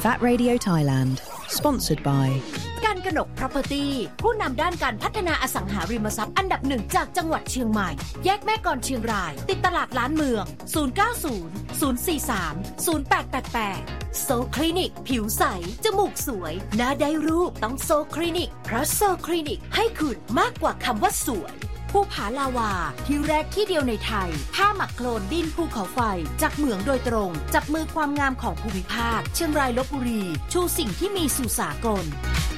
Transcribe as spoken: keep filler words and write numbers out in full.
V A T Radio Thailand Sponsored by การกนก Property ผู้นำด้านการพัฒนาอสังหาริมทรัพย์อันดับหนึ่งจากจังหวัดเชียงใหม่แยกแม่กลเชียงรายติดตลาดล้านเมืองศูนย์ เก้า ศูนย์ ศูนย์ สี่ สาม ศูนย์ แปด แปด แปดโซคลินิกผิวใสจมูกสวยหน้าได้รูปต้องโซคลินิกเพราะโซคลินิกให้คุณมากกว่าคำว่าสวยภูผาลาวาที่แรกที่เดียวในไทยผ้าหมักโคลนดินภูเขาไฟจากเหมืองโดยตรงจับมือความงามของภูมิภาคเชียงรายลพบุรีชูสิ่งที่มีสู่สากล